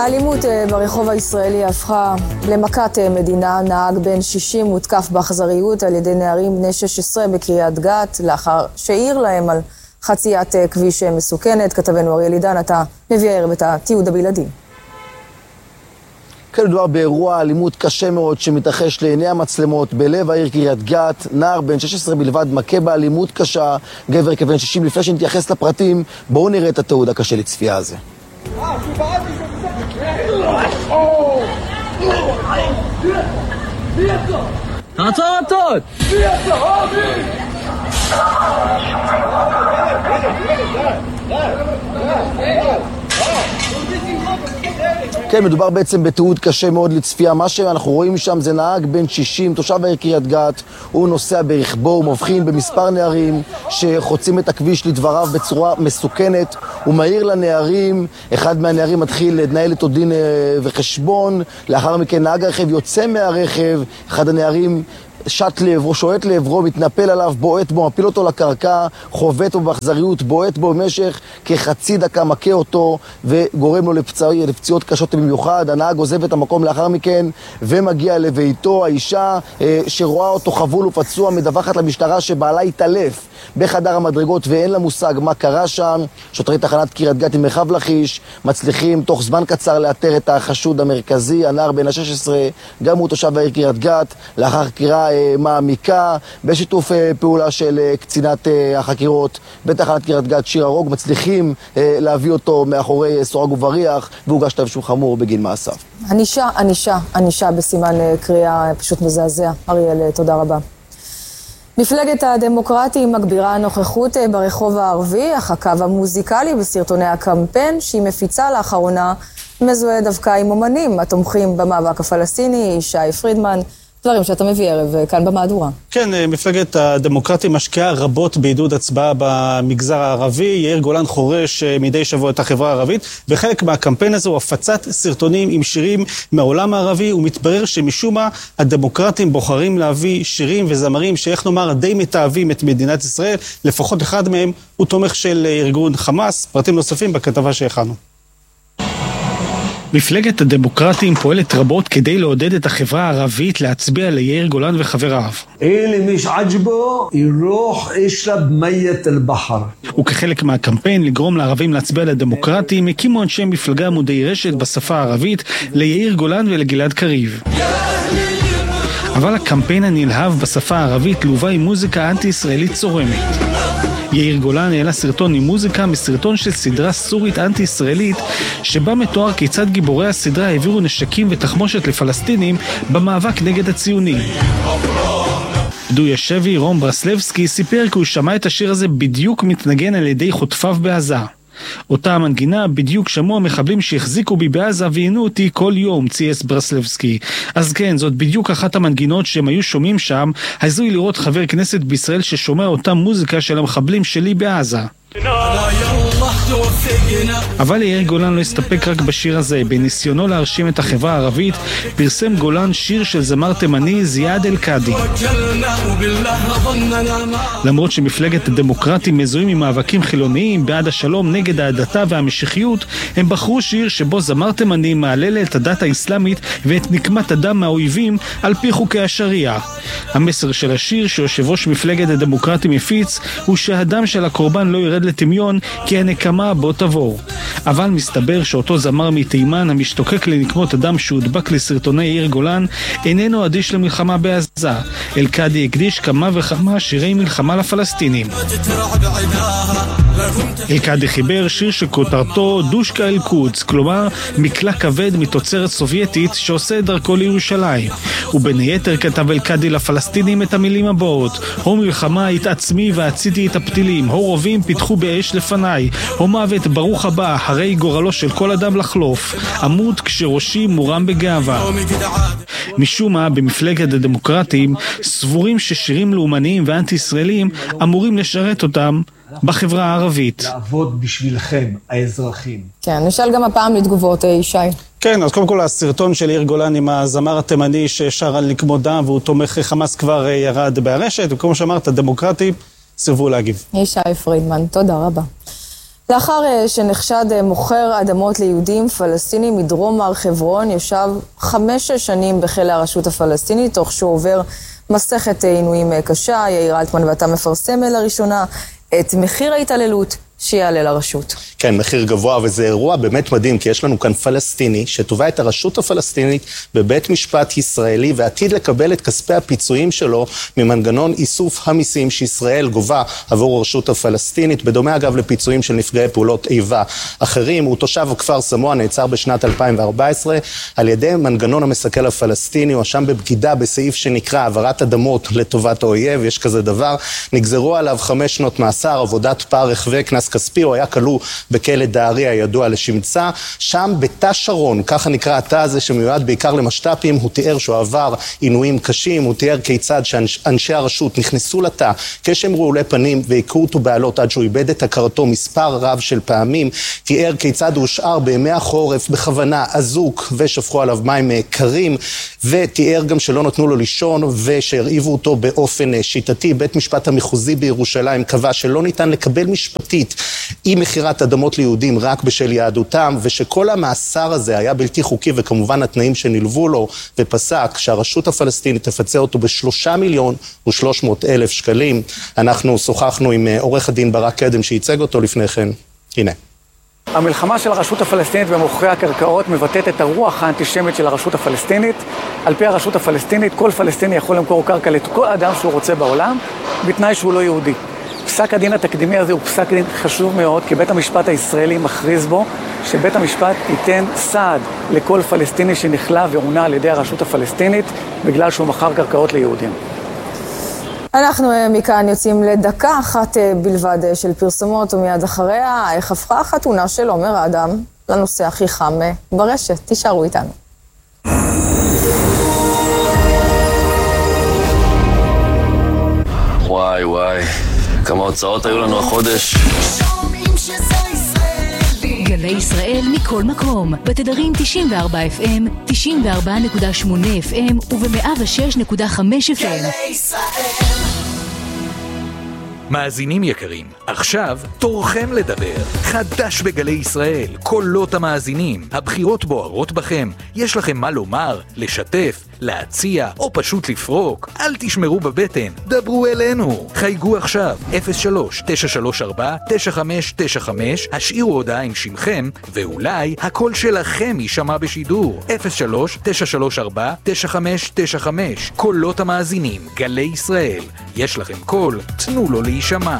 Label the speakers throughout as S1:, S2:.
S1: האלימות ברחוב הישראלי הפכה למכת מדינה. נהג בן 60 הותקף באכזריות על ידי נערים בני 16 בקריית גת, לאחר שהעיר להם על חציית כביש מסוכנת. כתבנו אריאל עידן, אתה מביא הערב את התיעוד הבלעדי.
S2: כן, מדובר באירוע אלימות קשה מאוד שמתרחש לעיני המצלמות בלב העיר קריית גת. נער בן 16 בלבד מכה באלימות קשה גבר כבן 60. לפני שנתייחס לפרטים, בואו נראה את התיעוד הקשה לצפייה הזה.
S3: תעצור אותו!
S2: כן, מדובר בעצם בתיעוד קשה מאוד לצפייה. מה שאנחנו רואים שם זה נהג בן 60, תושב העיר קריית גת. הוא נוסע ברכבו, הוא מבחין במספר נערים שחוצים את הכביש לדבריו בצורה מסוכנת. הוא מהיר לנערים, אחד מהנערים מתחיל לנהל איתו דין וחשבון. לאחר מכן נהג הרכב יוצא מהרכב, אחד הנערים שט לעברו, שועט לעברו, מתנפל עליו, בועט בו, מפיל אותו לקרקע, חובט בו באכזריות, בועט בו במשך כחצי דקה, מכה אותו וגורם לו לפציעות קשות במיוחד. הנהג עוזב את המקום לאחר מכן ומגיע לביתו. האישה שרואה אותו חבול ופצוע מדווחת למשטרה שבעלה התעלף בחדר המדרגות ואין לה מושג מה קרה שם. שוטרי תחנת קריית גת עם מרחב לכיש מצליחים תוך זמן קצר לאתר את החשוד המרכזי, הנער בן ה-16, גם הוא תושב העיר קריית גת. לאחר חקירה מעמיקה בשיתוף פעולה של קצינת החקירות בתחנת קריית גת שירה רוג, מצליחים להביא אותו מאחורי סורג ובריח, והוגש כתב אישום חמור בגין מעשיו. ענישה בסימן קריאה, פשוט מזעזע. אריאל, תודה רבה. מפלגת הדמוקרטים מגבירה נוכחות ברחוב הערבי, אך הקו המוזיקלי בסרטוני הקמפיין שהיא מפיצה לאחרונה מזוהה דווקא עם אומנים התומכים במאבק הפלסטיני. ישי פרידמן, דברים שאתה מביא ערב כאן במהדורה.
S4: כן, מפלגת הדמוקרטים משקיעה רבות בעידוד הצבעה במגזר הערבי. יאיר גולן חורש מדי שבוע את החברה הערבית, וחלק מהקמפיין הזה הוא הפצת סרטונים עם שירים מהעולם הערבי, ומתברר שמשום מה הדמוקרטים בוחרים להביא שירים וזמרים שאיך נאמר די מתאהבים את מדינת ישראל. לפחות אחד מהם הוא תומך של ארגון חמאס. פרטים נוספים בכתבה שהכנו. מפלגת הדמוקרטים פועלת רבות כדי לעודד את החברה הערבית להצביע ליאיר גולן וחבריו. וכחלק מהקמפיין לגרום לערבים להצביע לדמוקרטים, הקימו אנשי מפלגה עמודי רשת בשפה הערבית ליאיר גולן ולגלעד קריב. אבל הקמפיין הנלהב בשפה הערבית לווה עם מוזיקה אנטי-ישראלית צורמת. יאיר גולן העלה סרטון עם מוזיקה מסרטון של סדרה סורית אנטי-ישראלית שבה מתואר כיצד גיבורי הסדרה העבירו נשקים ותחמושת לפלסטינים במאבק נגד הציונים. פדוי השבי רום ברסלבסקי סיפר כי הוא שמע את השיר הזה בדיוק מתנגן על ידי חוטפיו בעזה. אותה המנגינה בדיוק שמעו המחבלים שהחזיקו בי בעזה ועינו אותי כל יום, צייס ברסלבסקי. אז כן, זאת בדיוק אחת המנגינות שהם היו שומעים שם. הזוי לראות חבר כנסת בישראל ששומע אותה מוזיקה של המחבלים שלי בעזה. אבל יאיר גולן לא הסתפק רק בשיר הזה. בניסיונו להרשים את החברה הערבית פרסם גולן שיר של זמר תימני זיאד אל-קאדי. למרות שמפלגת הדמוקרטים מזוהים עם מאבקים חילוניים בעד השלום נגד ההדתה והמשיחיות, הם בחרו שיר שבו זמר תימני מעלה את הדת האסלאמית ואת נקמת הדם מהאויבים על פי חוקי השריעה. המסר של השיר שיושב ראש מפלגת הדמוקרטים הפיץ הוא שהדם של הקורבן לא ירד לטמיון כי הנקמה בו תבור. אבל מסתבר שאותו זמר מתימן המשתוקק לנקמות אדם שהודבק לסרטוני יאיר גולן איננו אדיש למלחמה בעזה. אל-קאדי הקדיש כמה וכמה שירי מלחמה לפלסטינים. אל-קאדי חיבר שיר שכותרתו דושקה אל-קודס, כלומר מקלע כבד מתוצרת סובייטית שעושה את דרכו לירושלים. ובין היתר כתב אל-קאדי לפלסטינים את המילים הבאות: הו מלחמה התעצמי והציתי את הפתילים, הו רובים פיתחו באש לפניי, הו מוות ברוך הבא, הרי גורלו של כל אדם לחלוף, עמוד כשראשי מורם בגאווה. משום מה במפלגת הדמוקרטים סבורים ששירים לאומניים ואנטי-ישראלים אמורים לשרת אותם בחברה הערבית.
S5: לעבוד בשבילכם, האזרחים.
S1: כן, נשאל גם הפעם לתגובות, ישי.
S4: כן, אז קודם כל הסרטון של יאיר גולן עם הזמר התימני ששר על נקמות דם והוא תומך חמאס כבר ירד ברשת, וכמו שאמרת, הדמוקרטים סירבו להגיב.
S1: ישי פרידמן, תודה רבה. לאחר שנחשד מוכר אדמות ליהודים פלסטינים מדרום הר חברון, ישב 5 שנים בכלא הרשות הפלסטינית, תוך שהוא עובר מסכת עינויים קשה. יאיר אלטמן, ואתה מפרסם לראשונה את מחיר ההתעללות שיעלה לרשות.
S6: כן, מחיר גבוה, וזה אירוע באמת מדהים, כי יש לנו כאן פלסטיני שתובע את הרשות הפלסטינית בבית משפט ישראלי, ועתיד לקבל את כספי הפיצויים שלו ממנגנון איסוף המיסים שישראל גובה עבור הרשות הפלסטינית, בדומה אגב לפיצויים של נפגעי פעולות איבה אחרים. הוא תושב הכפר סמוע, נעצר בשנת 2014 על ידי מנגנון המסכל הפלסטיני, הואשם בבגידה בסעיף שנקרא העברת אדמות לטובת האויב, יש כזה דבר. נגזרו עליו 5 שנות מאסר, עבודת פרך וקנס כספי. הוא היה כלוא בכלא דהרי הידוע לשמצה, שם בתא שרון, ככה נקרא התא הזה שמיועד בעיקר למשת"פים. הוא תיאר שהוא עבר עינויים קשים, הוא תיאר כיצד שאנשי הרשות נכנסו לתא כשהם רעולי פנים והיכו אותו בעלות עד שהוא איבד את הכרתו מספר רב של פעמים. תיאר כיצד הוא הושאר בימי החורף בכוונה אזוק ושפכו עליו מים קרים, ותיאר גם שלא נתנו לו לישון ושהרעיבו אותו באופן שיטתי. בית משפט המחוזי בירושלים קבע שלא ניתן לקבל משפטית עם מחירת אדמות ליהודים רק בשל יהדותם, ושכל המאסר הזה היה בלתי חוקי, וכמובן התנאים שנלוו לו, ופסק שהרשות הפלסטינית תפצה אותו ב3,300,000 שקלים. אנחנו שוחחנו עם עורך הדין ברק קדם שייצג אותו לפני כן. הנה.
S7: המלחמה של הרשות הפלסטינית במוכרי הקרקעות מבטאת את הרוח האנטישמית של הרשות הפלסטינית. על פי הרשות הפלסטינית, כל פלסטיני יכול למכור קרקע לכל אדם שהוא רוצה בעולם, בתנאי שהוא לא יהודי. פסק הדין התקדימי הזה הוא פסק דין חשוב מאוד, כי בית המשפט הישראלי מכריז בו שבית המשפט ייתן סעד לכל פלסטיני שנכלא ועונה על ידי הרשות הפלסטינית בגלל שהוא מכר קרקעות ליהודים.
S1: אנחנו מכאן יוצאים לדקה אחת בלבד של פרסומות, ומיד אחריה איך הפכה החתונה של עומר אדם לנושא הכי חם ברשת. תישארו איתנו.
S3: וואי וואי, כמה הוצאות היו לנו החודש.
S8: גלי ישראל מכל מקום, בתדרים 94 FM, 94.8 FM וב-106.5 FM. גלי ישראל.
S9: מאזינים יקרים, עכשיו תורכם לדבר. חדש בגלי ישראל, קולות המאזינים, הבחירות בוערות בכם, יש לכם מה לומר, לשתף, להציע או פשוט לפרוק. אל תשמרו בבטן, דברו אלינו. חייגו עכשיו 03-934-9595, השאירו הודעה עם שמכם ואולי הקול שלכם יישמע בשידור. 03-934-9595, קולות המאזינים, גלי ישראל. יש לכם קול, תנו לו להישמע.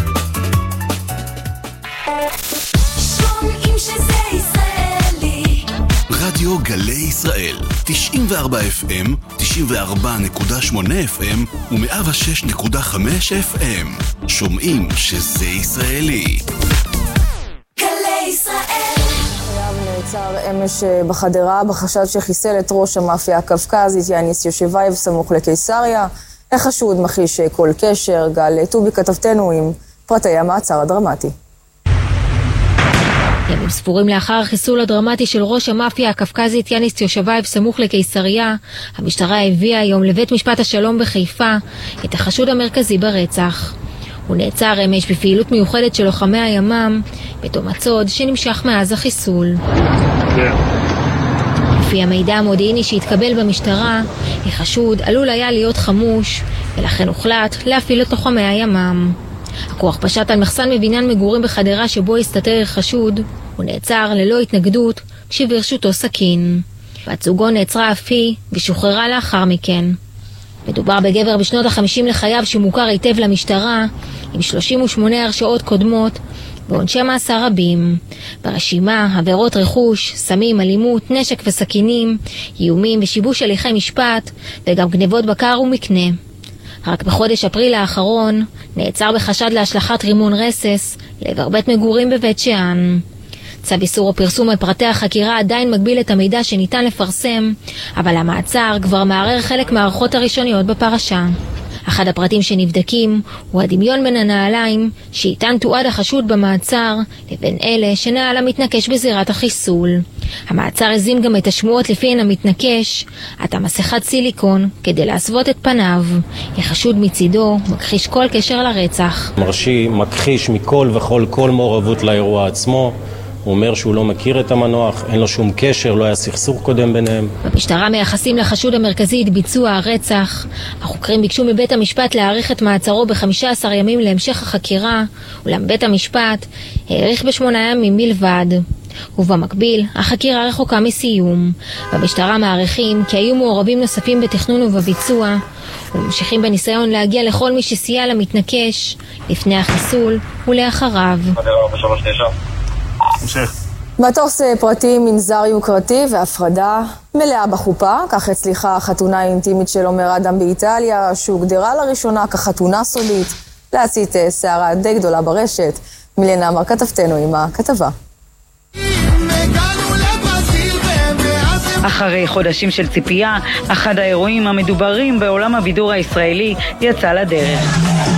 S10: שומעים שזה ישראלי.
S11: רדיו גלי ישראל, 94 FM, 94.8 FM ו-106.5 FM. שומעים שזה ישראלי.
S10: גלי ישראל.
S1: חייב נעצר אמש בחדרה בחשד שחיסל את ראש המאפיה הקווקזית יאניס יושבייב סמוך לקיסריה. החשוד מכחיש כל קשר. גל טובי כתבתנו עם פרטי המעצר הדרמטי.
S12: ימים ספורים לאחר החיסול הדרמטי של ראש המאפיה הקווקזית יאניס יושבייב סמוך לקיסריה, המשטרה הביאה היום לבית משפט השלום בחיפה את החשוד המרכזי ברצח. הוא נעצר אמש בפעילות מיוחדת של לוחמי הימ"מ בתום הצוד שנמשך מאז החיסול. לפי המידע המודיעיני שהתקבל במשטרה, החשוד עלול היה להיות חמוש, ולכן הוחלט להפעיל את לוחמי הימ"מ. הכוח פשט על מחסן מבניין מגורים בחדרה שבו הסתתר החשוד. הוא נעצר ללא התנגדות כשברשותו סכין. בת זוגו נעצרה אף היא ושוחררה לאחר מכן. מדובר בגבר בשנות ה-50 לחייו שמוכר היטב למשטרה, עם 38 הרשעות קודמות ועונשי מאסר רבים. ברשימה עבירות רכוש, סמים, אלימות, נשק וסכינים, איומים ושיבוש הליכי משפט וגם גנבות בקר ומקנה. רק בחודש אפריל האחרון נעצר בחשד להשלכת רימון רסס לעבר בית מגורים בבית שאן. צו איסור הפרסום על פרטי החקירה עדיין מגביל את המידע שניתן לפרסם, אבל המעצר כבר מערער חלק מהערכות הראשוניות בפרשה. אחד הפרטים שנבדקים הוא הדמיון בין הנעליים שאיתן תועד החשוד במעצר לבין אלה שנעל המתנקש בזירת החיסול. המעצר הזים גם את השמועות לפיהן המתנקש עטה מסכת סיליקון כדי להסוות את פניו. החשוד מצידו מכחיש כל קשר לרצח.
S13: מרשי מכחיש מכל וכל כל מעורבות לאירוע עצמו. הוא אומר שהוא לא מכיר את המנוח, אין לו שום קשר, לא היה סכסוך קודם ביניהם.
S12: במשטרה מייחסים לחשוד המרכזי את ביצוע הרצח. החוקרים ביקשו מבית המשפט להאריך את מעצרו ב-15 ימים להמשך החקירה, אולם בית המשפט האריך ב8 ימים מלבד. ובמקביל, החקירה רחוקה מסיום. במשטרה מעריכים כי היו מעורבים נוספים בתכנון ובביצוע, וממשיכים בניסיון להגיע לכל מי שסייע למתנקש, לפני החיסול ולאחריו.
S1: מטוס פרטי, מנזר יוקרתי והפרדה מלאה בחופה. כך הצליחה החתונה האינטימית של עומר אדם באיטליה, שהוגדרה לראשונה כחתונה סודית, להצית שערה די גדולה ברשת. מילנה אמר כתבתנו עם הכתבה.
S14: אחרי חודשים של ציפייה, אחד האירועים המדוברים בעולם הבידור הישראלי יצא לדרך.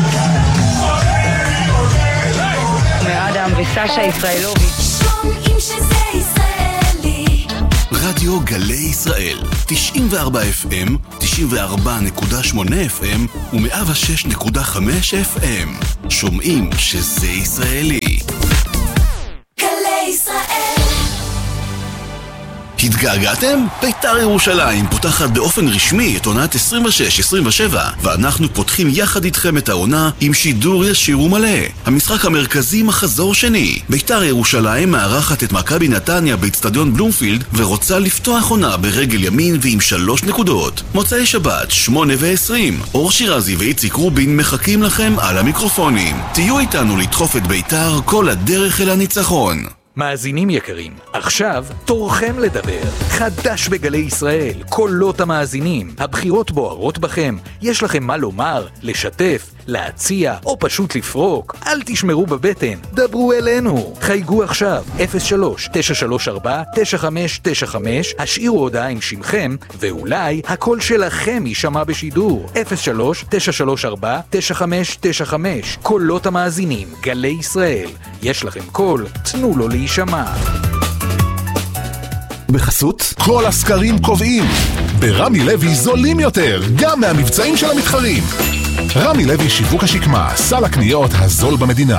S14: עומר אדם וסשה ישראלוביץ'.
S11: רדיו גלי ישראל, 94 FM, 94.8 FM ו106.5 FM. שומעים שזה ישראלי.
S10: גלי ישראל.
S11: התגעגעתם? בית"ר ירושלים פותחת באופן רשמי את עונת 26-27, ואנחנו פותחים יחד איתכם את העונה עם שידור ישיר ומלא. המשחק המרכזי מחזור שני. בית"ר ירושלים מארחת את מכבי נתניה באצטדיון בלומפילד ורוצה לפתוח עונה ברגל ימין ועם 3 נקודות. מוצאי שבת 8:20, אור שירזי ואיציק רובין מחכים לכם על המיקרופונים. תהיו איתנו לדחוף את בית"ר כל הדרך אל הניצחון.
S9: מאזינים יקרים, עכשיו תורכם לדבר. חדש בגלי ישראל, קולות המאזינים. הבחירות בוערות בכם. יש לכם מה לומר, לשתף, להציע או פשוט לפרוק. אל תשמרו בבטן, דברו אלינו. חייגו עכשיו 03-934-9595, השאירו הודעה עם שמכם ואולי הקול שלכם יישמע בשידור. 03-934-9595, קולות המאזינים, גלי ישראל. יש לכם קול, תנו לו להישמע.
S15: בחסות כל הסקרים קובעים ברמי לוי זולים יותר גם מהמבצעים של המתחרים. רמי לוי שיווק השקמה, סל הקניות הזול במדינה.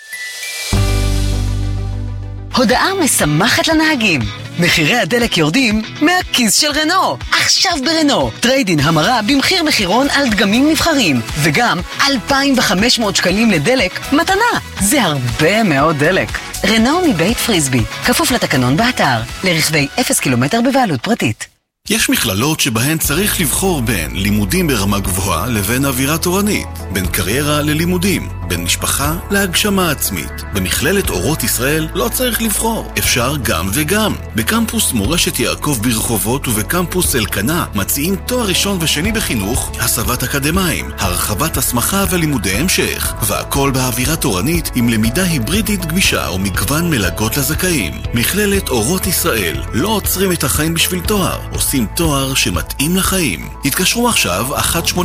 S16: הודעה משמחת לנהגים. מחירי הדלק יורדים מהכיס של רנו. עכשיו ברנו, טריידין המרה במחיר מחירון על דגמים נבחרים, וגם 2,500 שקלים לדלק מתנה. זה הרבה מאוד דלק. רנו מבית פריסבי, כפוף לתקנון באתר, לרכבי 0 קילומטר בבעלות פרטית.
S11: יש מכללות שבהן צריך לבחור בין לימודים ברמה גבוהה לבין אווירה תורנית, בין קריירה ללימודים, בין משפחה להגשמה עצמית. במכללת אורות ישראל לא צריך לבחור, אפשר גם וגם. בקמפוס מורשת יעקב ברחובות ובקמפוס אלקנה מציעים תואר ראשון ושני בחינוך, הסבת אקדמיים, הרחבת הסמכה ולימודי המשך, והכל באווירה תורנית עם למידה היברידית גמישה ומגוון מלגות לזכאים. מכללת אורות ישראל לא עוצרים את החיים בשביל תואר, עושים תואר שמתאים לחיים. התקשרו עכשיו 1-800-500-210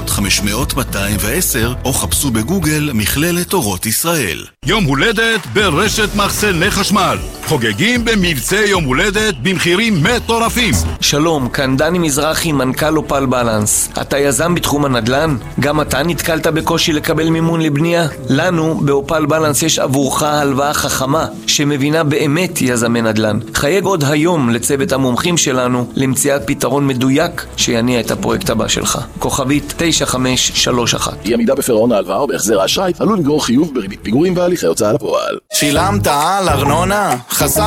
S11: או חפשו בגוגל מכללת אורות ישראל.
S17: יום הולדת ברשת מחסני חשמל. חוגגים במבצע יום הולדת במחירים מטורפים.
S18: שלום, כאן דני מזרחי, מנכ"ל אופל בלנס. אתה יזם בתחום הנדל"ן? גם אתה נתקלת בקושי לקבל מימון לבנייה? לנו באופל בלנס יש עבורך הלוואה חכמה שמבינה באמת יזמי נדל"ן. חייג עוד היום לצוות המומחים שלנו למציאת פתרון מדויק שיניע את הפרויקט הבא שלך. כוכבית 9531.
S19: אי עמידה בפירעון ההלוואה או בהחזר האשראי עלול לגרור חיוב בריבית פיגורים והליכי הוצאה לפועל.
S20: שילמת על ארנונה?